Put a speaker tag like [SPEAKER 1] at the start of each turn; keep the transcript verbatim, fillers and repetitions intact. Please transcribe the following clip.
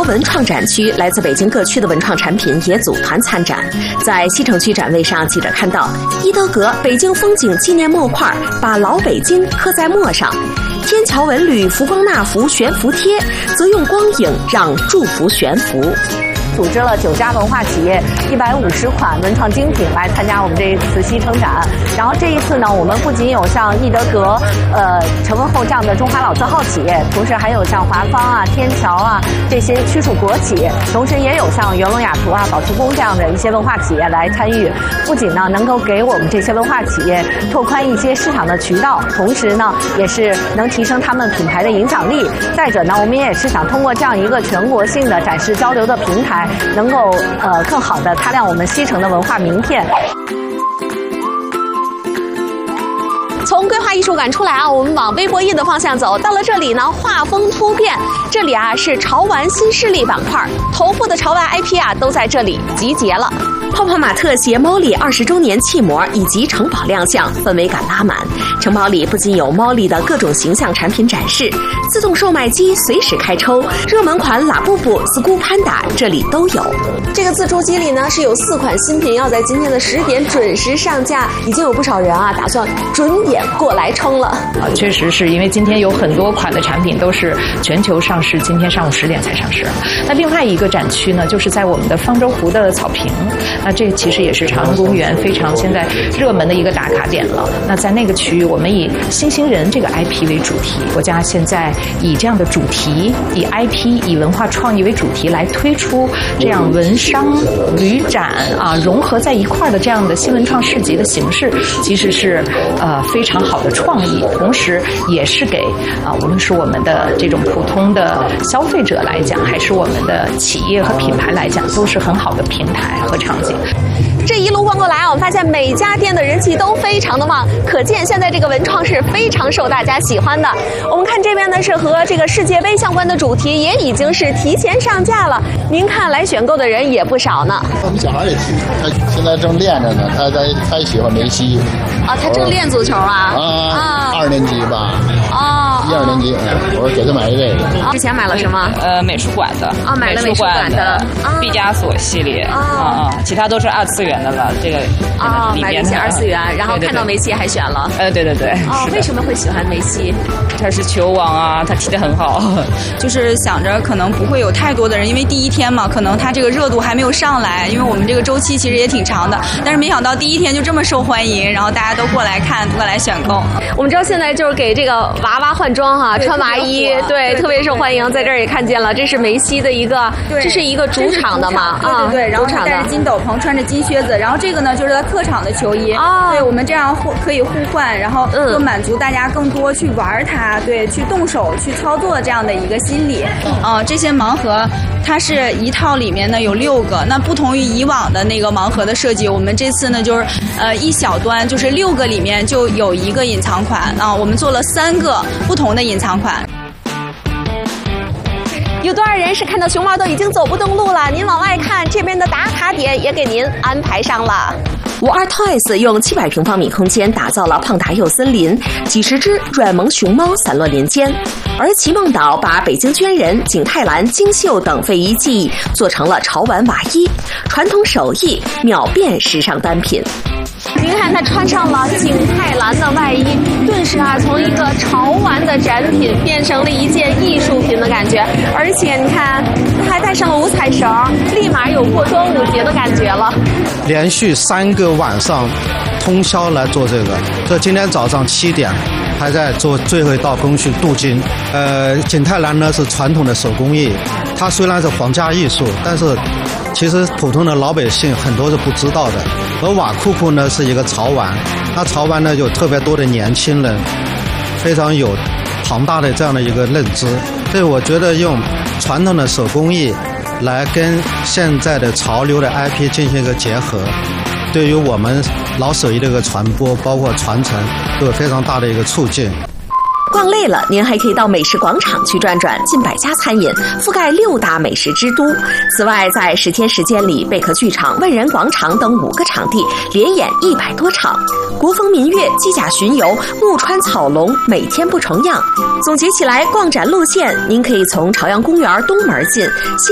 [SPEAKER 1] 文创展区，来自北京各区的文创产品也组团参展。在西城区展位上，记者看到伊德格北京风景纪念墨块把老北京刻在墨上，天桥文旅浮光纳福悬浮贴则用光影让祝福悬浮。
[SPEAKER 2] 组织了九家文化企业一百五十款文创精品来参加我们这一次西城展。然后这一次呢，我们不仅有像易德格、呃陈文厚这样的中华老字号企业，同时还有像华方啊、天桥啊这些区属国企，同时也有像元龙雅图啊、宝图宫这样的一些文化企业来参与。不仅呢能够给我们这些文化企业拓宽一些市场的渠道，同时呢也是能提升他们品牌的影响力。再者呢，我们也是想通过这样一个全国性的展示交流的平台，能够呃更好的擦亮我们西城的文化名片。从规划艺术馆出来啊，我们往微博印的方向走，到了这里呢，画风突变。这里啊是潮玩新势力板块，头部的潮玩 I P 啊都在这里集结了。泡泡玛特携猫力二十周年气模以及城堡亮相，氛围感拉满。城堡里不仅有猫力的各种形象产品展示，自动售卖机随时开抽，热门款拉布布、Scoop Panda 这里都有。这个自助机里呢是有四款新品要在今天的十点准时上架，已经有不少人啊打算准点过来冲了。
[SPEAKER 3] 啊，确实是因为今天有很多款的产品都是全球上市，今天上午十点才上市。那另外一个展区呢，就是在我们的方舟湖的草坪。那这其实也是朝阳公园非常现在热门的一个打卡点了。那在那个区域，我们以星星人这个 I P 为主题，国家现在以这样的主题，以 I P、以文化创意为主题来推出这样文商旅展啊融合在一块的这样的新文创市集的形式，其实是呃非常好的创意，同时也是给啊无论是我们的这种普通的消费者来讲，还是我们的企业和品牌来讲，都是很好的平台和场景。
[SPEAKER 2] 这一路逛过来，我们发现每家店的人气都非常的旺，可见现在这个文创是非常受大家喜欢的。我们看这边呢是和这个世界杯相关的主题，也已经是提前上架了。您看来选购的人也不少呢。
[SPEAKER 4] 我们小孩也去，他现在正练着呢，他他他喜欢梅西。
[SPEAKER 2] 啊，他正练足球啊？
[SPEAKER 4] 啊，二年级吧。
[SPEAKER 2] 哦，
[SPEAKER 4] 一二年级，我说给他买一这个。
[SPEAKER 2] 之前买了什么？
[SPEAKER 5] 呃，美术馆的。
[SPEAKER 2] 啊，买了美术馆的
[SPEAKER 5] 毕加索系列。啊啊，其他都是二次元的了。这个
[SPEAKER 2] 啊，买了一些二次元，然后看到梅西还选了。
[SPEAKER 5] 呃，对对对。
[SPEAKER 2] 哦，为什么会喜欢梅西？
[SPEAKER 5] 他是球王啊，他踢得很好。
[SPEAKER 6] 就是想着可能不会有太多的人，因为第一天嘛，可能他这个热度还没有上来，因为我们这个周期其实也挺长的。但是没想到第一天就这么受欢迎，然后大家都过来看，过来选购。
[SPEAKER 2] 我们知道现在就是给这个娃娃换装哈，穿娃衣，对，特别受欢迎。在这儿也看见了，这是梅西的一个，这是一个主场的嘛，
[SPEAKER 6] 啊，对对对，然后他戴着金斗篷，穿着金靴子，然后这个呢就是他客场的球衣，啊，对，我们这样互可以互换，然后就满足大家更多去玩它，对，去动手去操作这样的一个心理。啊，这些盲盒它是一套里面呢有六个，那不同于以往的那个盲盒的设计，我们这次呢就是呃一小端就是六个里面就有一个隐藏款啊，我们做了三个不同的隐藏款。
[SPEAKER 2] 有多少人是看到熊猫都已经走不动路了？您往外看，这边的打卡点也给您安排上了。五二 Toys 用七百平方米空间打造了胖达佑森林，几十只软萌熊猫散落林间。而奇梦岛把北京捐人、景泰蓝、金绣等非遗技艺做成了潮玩娃衣，传统手艺秒变时尚单品。您看，他穿上了景泰蓝的外衣，顿时啊，从一个潮玩的展品变成了一件艺术品的感觉。而且你看，他还带上了五彩绳，立马有过庄舞节的感觉了。
[SPEAKER 7] 连续三个晚上通宵来做这个，这今天早上七点还在做最后一道工序镀金。呃，景泰蓝呢是传统的手工艺，它虽然是皇家艺术，但是其实普通的老百姓很多是不知道的。而瓦库库呢是一个潮玩，那潮玩呢有特别多的年轻人，非常有庞大的这样的一个认知。所以我觉得用传统的手工艺来跟现在的潮流的 I P 进行一个结合，对于我们老手艺的一个传播包括传承都有非常大的一个促进。
[SPEAKER 1] 逛累了，您还可以到美食广场去转转，近百家餐饮，覆盖六大美食之都。此外，在十天时间里，贝壳剧场、万人广场等五个场地连演一百多场。国风民乐、机甲巡游、木川草龙，每天不重样。总结起来，逛展路线，您可以从朝阳公园东门进。